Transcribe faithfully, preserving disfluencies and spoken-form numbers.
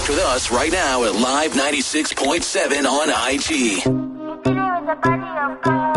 Connect with us right now at Live ninety-six point seven on I G. You did it with the body of God.